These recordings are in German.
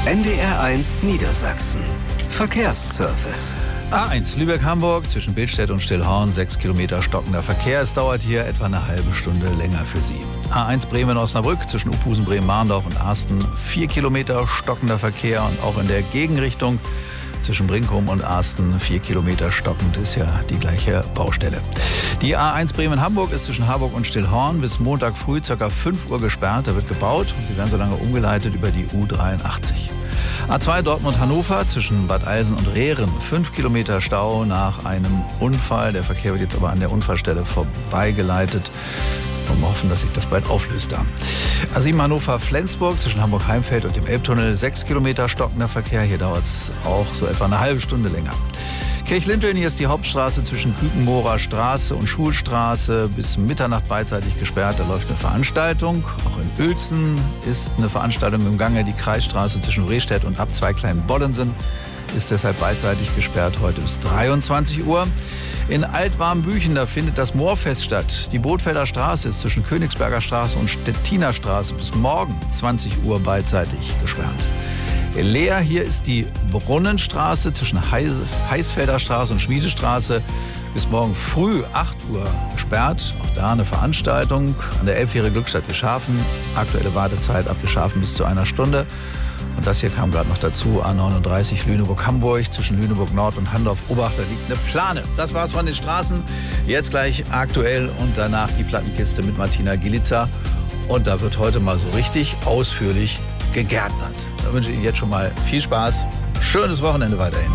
NDR1 Niedersachsen. Verkehrsservice. A1 Lübeck-Hamburg zwischen Billstedt und Stillhorn, 6 Kilometer stockender Verkehr. Es dauert hier etwa eine halbe Stunde länger für Sie. A1 Bremen-Osnabrück zwischen Uphusen, Bremen-Marndorf und Arsten, 4 Kilometer stockender Verkehr. Und auch in der Gegenrichtung zwischen Brinkum und Arsten, 4 Kilometer stockend, ist ja die gleiche Baustelle. Die A1 Bremen-Hamburg ist zwischen Harburg und Stillhorn bis Montag früh ca. 5 Uhr gesperrt. Da wird gebaut und Sie werden so lange umgeleitet über die U83. A2 Dortmund-Hannover zwischen Bad Eilsen und Rehren, 5 Kilometer Stau nach einem Unfall. Der Verkehr wird jetzt aber an der Unfallstelle vorbeigeleitet. Wir hoffen, dass sich das bald auflöst da. A7 Hannover-Flensburg zwischen Hamburg-Heimfeld und dem Elbtunnel, 6 Kilometer stockender Verkehr. Hier dauert es auch so etwa eine halbe Stunde länger. Kirchlinteln, hier ist die Hauptstraße zwischen Kükenmorer Straße und Schulstraße bis Mitternacht beidseitig gesperrt. Da läuft eine Veranstaltung. Auch in Uelzen ist eine Veranstaltung im Gange. Die Kreisstraße zwischen Rehstedt und Abzweig Kleinbollensen ist deshalb beidseitig gesperrt, heute bis 23 Uhr. In Altwarmbüchen, da findet das Moorfest statt. Die Bootfelder Straße ist zwischen Königsberger Straße und Stettiner Straße bis morgen 20 Uhr beidseitig gesperrt. Leer, hier ist die Brunnenstraße zwischen Heißfelder Straße und Schmiedestraße bis morgen früh 8 Uhr gesperrt. Auch da eine Veranstaltung an der Elbfähre Glückstadt Geschafen. Aktuelle Wartezeit ab Geschafen bis zu einer Stunde. Und das hier kam gerade noch dazu, A39 Lüneburg-Hamburg zwischen Lüneburg-Nord und Handorf-Obach, da liegt eine Plane. Das war's von den Straßen. Jetzt gleich aktuell und danach die Plattenkiste mit Martina Gilitzer. Und da wird heute mal so richtig ausführlich gegärtnert. Da wünsche ich Ihnen jetzt schon mal viel Spaß. Schönes Wochenende weiterhin.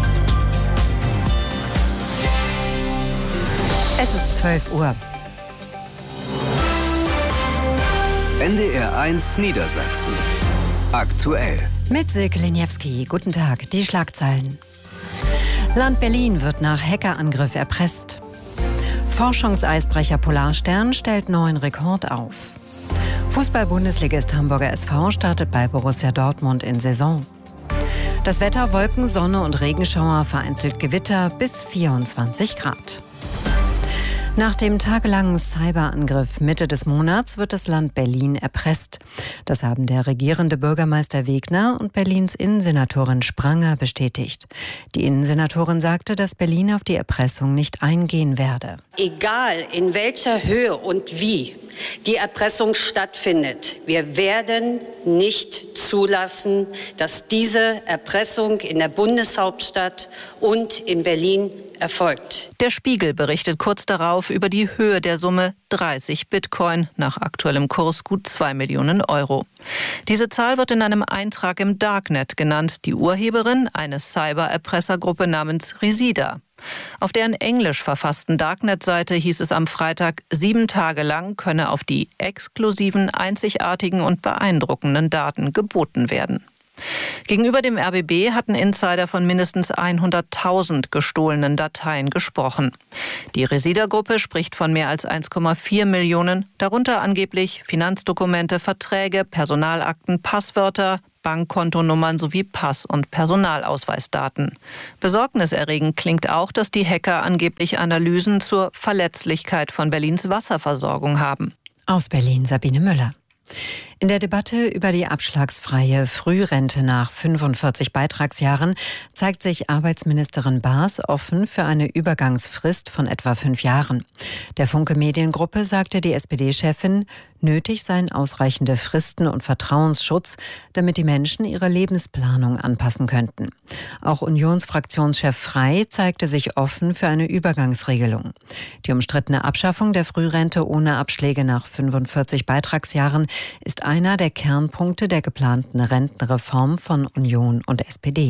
Es ist 12 Uhr. NDR1 Niedersachsen. Aktuell. Mit Silke Leniewski. Guten Tag. Die Schlagzeilen. Land Berlin wird nach Hackerangriff erpresst. Forschungseisbrecher Polarstern stellt neuen Rekord auf. Fußball-Bundesligist Hamburger SV startet bei Borussia Dortmund in Saison. Das Wetter: Wolken, Sonne und Regenschauer, vereinzelt Gewitter bis 24 Grad. Nach dem tagelangen Cyberangriff Mitte des Monats wird das Land Berlin erpresst. Das haben der regierende Bürgermeister Wegner und Berlins Innensenatorin Spranger bestätigt. Die Innensenatorin sagte, dass Berlin auf die Erpressung nicht eingehen werde. Egal in welcher Höhe und wie die Erpressung stattfindet, wir werden nicht zulassen, dass diese Erpressung in der Bundeshauptstadt und in Berlin erfolgt. Der Spiegel berichtet kurz darauf über die Höhe der Summe 30 Bitcoin, nach aktuellem Kurs gut 2 Millionen Euro. Diese Zahl wird in einem Eintrag im Darknet genannt, die Urheberin eine Cyber-Erpressergruppe namens Resida. Auf deren englisch verfassten Darknet-Seite hieß es am Freitag, 7 Tage lang könne auf die exklusiven, einzigartigen und beeindruckenden Daten geboten werden. Gegenüber dem RBB hatten Insider von mindestens 100.000 gestohlenen Dateien gesprochen. Die Resida-Gruppe spricht von mehr als 1,4 Millionen, darunter angeblich Finanzdokumente, Verträge, Personalakten, Passwörter, Bankkontonummern sowie Pass- und Personalausweisdaten. Besorgniserregend klingt auch, dass die Hacker angeblich Analysen zur Verletzlichkeit von Berlins Wasserversorgung haben. Aus Berlin Sabine Müller. In der Debatte über die abschlagsfreie Frührente nach 45 Beitragsjahren zeigt sich Arbeitsministerin Baas offen für eine Übergangsfrist von etwa 5 Jahren. Der Funke Mediengruppe sagte die SPD-Chefin, nötig seien ausreichende Fristen und Vertrauensschutz, damit die Menschen ihre Lebensplanung anpassen könnten. Auch Unionsfraktionschef Frey zeigte sich offen für eine Übergangsregelung. Die umstrittene Abschaffung der Frührente ohne Abschläge nach 45 Beitragsjahren ist einer der Kernpunkte der geplanten Rentenreform von Union und SPD.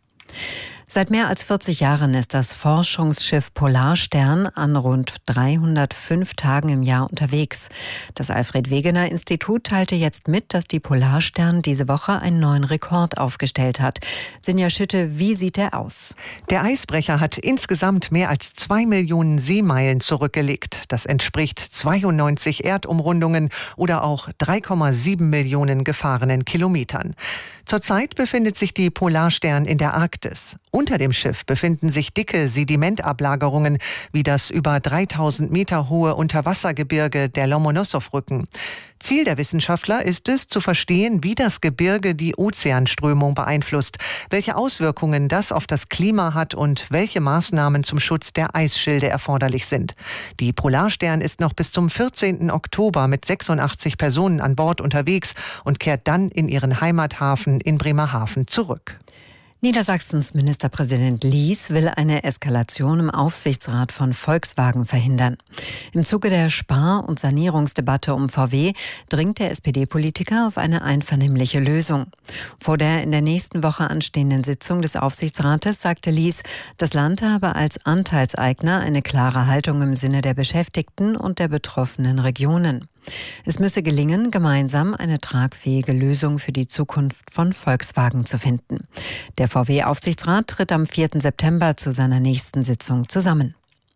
Seit mehr als 40 Jahren ist das Forschungsschiff Polarstern an rund 305 Tagen im Jahr unterwegs. Das Alfred-Wegener-Institut teilte jetzt mit, dass die Polarstern diese Woche einen neuen Rekord aufgestellt hat. Sinja Schütte, wie sieht er aus? Der Eisbrecher hat insgesamt mehr als 2 Millionen Seemeilen zurückgelegt. Das entspricht 92 Erdumrundungen oder auch 3,7 Millionen gefahrenen Kilometern. Zurzeit befindet sich die Polarstern in der Arktis. Unter dem Schiff befinden sich dicke Sedimentablagerungen wie das über 3000 Meter hohe Unterwassergebirge der Lomonossow-Rücken. Ziel der Wissenschaftler ist es, zu verstehen, wie das Gebirge die Ozeanströmung beeinflusst, welche Auswirkungen das auf das Klima hat und welche Maßnahmen zum Schutz der Eisschilde erforderlich sind. Die Polarstern ist noch bis zum 14. Oktober mit 86 Personen an Bord unterwegs und kehrt dann in ihren Heimathafen in Bremerhaven zurück. Niedersachsens Ministerpräsident Lies will eine Eskalation im Aufsichtsrat von Volkswagen verhindern. Im Zuge der Spar- und Sanierungsdebatte um VW dringt der SPD-Politiker auf eine einvernehmliche Lösung. Vor der in der nächsten Woche anstehenden Sitzung des Aufsichtsrates sagte Lies, das Land habe als Anteilseigner eine klare Haltung im Sinne der Beschäftigten und der betroffenen Regionen. Es müsse gelingen, gemeinsam eine tragfähige Lösung für die Zukunft von Volkswagen zu finden. Der VW-Aufsichtsrat tritt am 4. September zu seiner nächsten Sitzung zusammen.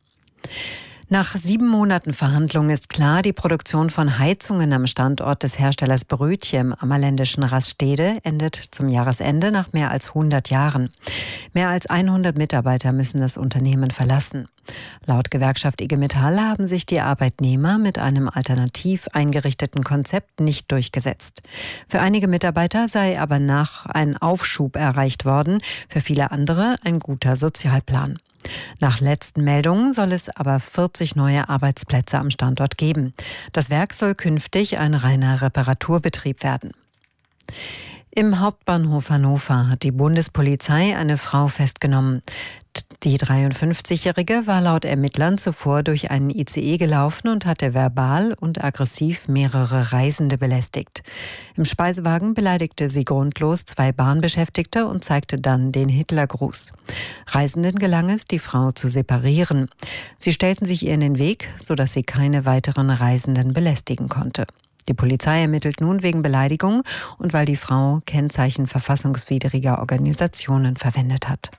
Nach 7 Monaten Verhandlungen ist klar, die Produktion von Heizungen am Standort des Herstellers Brötchen im ammerländischen Rastede endet zum Jahresende nach mehr als 100 Jahren. Mehr als 100 Mitarbeiter müssen das Unternehmen verlassen. Laut Gewerkschaft IG Metall haben sich die Arbeitnehmer mit einem alternativ eingerichteten Konzept nicht durchgesetzt. Für einige Mitarbeiter sei aber ein Aufschub erreicht worden, für viele andere ein guter Sozialplan. Nach letzten Meldungen soll es aber 40 neue Arbeitsplätze am Standort geben. Das Werk soll künftig ein reiner Reparaturbetrieb werden. Im Hauptbahnhof Hannover hat die Bundespolizei eine Frau festgenommen. Die 53-Jährige war laut Ermittlern zuvor durch einen ICE gelaufen und hatte verbal und aggressiv mehrere Reisende belästigt. Im Speisewagen beleidigte sie grundlos 2 Bahnbeschäftigte und zeigte dann den Hitlergruß. Reisenden gelang es, die Frau zu separieren. Sie stellten sich ihr in den Weg, sodass sie keine weiteren Reisenden belästigen konnte. Die Polizei ermittelt nun wegen Beleidigung und weil die Frau Kennzeichen verfassungswidriger Organisationen verwendet hat.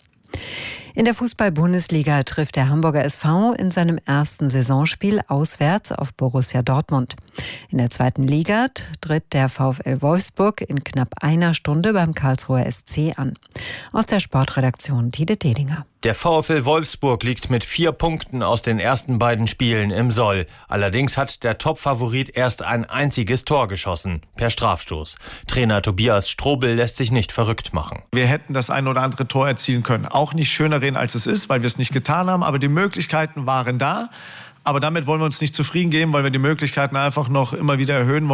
In der Fußball-Bundesliga trifft der Hamburger SV in seinem ersten Saisonspiel auswärts auf Borussia Dortmund. In der 2. Liga tritt der VfL Wolfsburg in knapp einer Stunde beim Karlsruher SC an. Aus der Sportredaktion Tide Dedinger. Der VfL Wolfsburg liegt mit 4 Punkten aus den ersten beiden Spielen im Soll. Allerdings hat der Top-Favorit erst ein einziges Tor geschossen, per Strafstoß. Trainer Tobias Strobel lässt sich nicht verrückt machen. Wir hätten das ein oder andere Tor erzielen können. Auch nicht schöner reden, als es ist, weil wir es nicht getan haben. Aber die Möglichkeiten waren da. Aber damit wollen wir uns nicht zufrieden geben, weil wir die Möglichkeiten einfach noch immer wieder erhöhen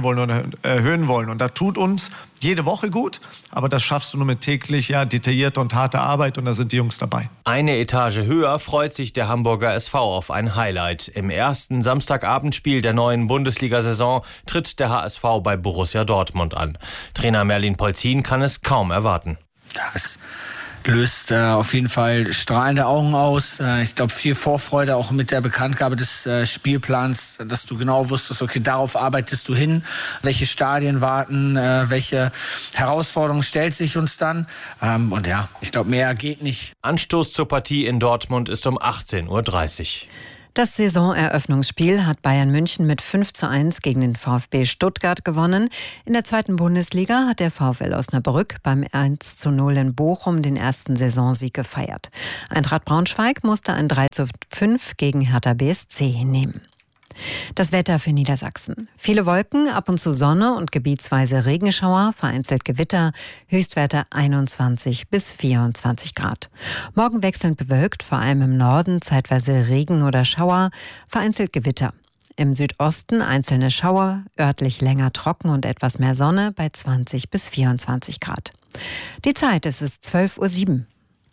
wollen. Und das tut uns jede Woche gut, aber das schaffst du nur mit täglich detaillierter und harter Arbeit und da sind die Jungs dabei. Eine Etage höher freut sich der Hamburger SV auf ein Highlight. Im ersten Samstagabendspiel der neuen Bundesliga-Saison tritt der HSV bei Borussia Dortmund an. Trainer Merlin Polzin kann es kaum erwarten. Es löst auf jeden Fall strahlende Augen aus. Ich glaube, viel Vorfreude auch mit der Bekanntgabe des Spielplans, dass du genau wusstest, okay, darauf arbeitest du hin. Welche Stadien warten, welche Herausforderungen stellt sich uns dann. Und ja, ich glaube, mehr geht nicht. Anstoß zur Partie in Dortmund ist um 18:30 Uhr. Das Saisoneröffnungsspiel hat Bayern München mit 5:1 gegen den VfB Stuttgart gewonnen. In der 2. Bundesliga hat der VfL Osnabrück beim 1:0 in Bochum den ersten Saisonsieg gefeiert. Eintracht Braunschweig musste ein 3:5 gegen Hertha BSC hinnehmen. Das Wetter für Niedersachsen. Viele Wolken, ab und zu Sonne und gebietsweise Regenschauer, vereinzelt Gewitter, Höchstwerte 21 bis 24 Grad. Morgen wechselnd bewölkt, vor allem im Norden zeitweise Regen oder Schauer, vereinzelt Gewitter. Im Südosten einzelne Schauer, örtlich länger trocken und etwas mehr Sonne bei 20 bis 24 Grad. Die Zeit, es ist 12:07 Uhr.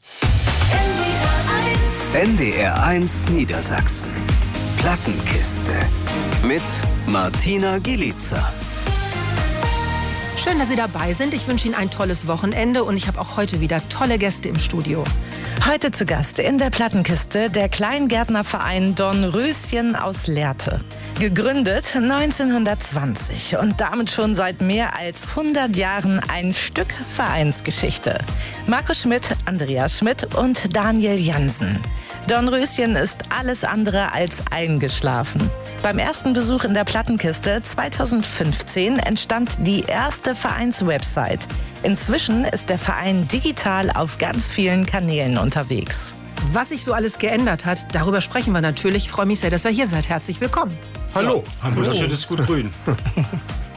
NDR1 Niedersachsen. Plattenkiste mit Martina Gielica. Schön, dass Sie dabei sind. Ich wünsche Ihnen ein tolles Wochenende und ich habe auch heute wieder tolle Gäste im Studio. Heute zu Gast in der Plattenkiste der Kleingärtnerverein Dornröschen aus Lehrte. Gegründet 1920 und damit schon seit mehr als 100 Jahren ein Stück Vereinsgeschichte. Marco Schmidt, Andreas Schmidt und Daniel Jansen. Dornröschen ist alles andere als eingeschlafen. Beim ersten Besuch in der Plattenkiste 2015 entstand die erste Vereinswebsite. Inzwischen ist der Verein digital auf ganz vielen Kanälen unterwegs. Was sich so alles geändert hat, darüber sprechen wir natürlich. Ich freue mich sehr, dass ihr hier seid. Herzlich willkommen. Hallo. Ein wunderschönes Gut Grün.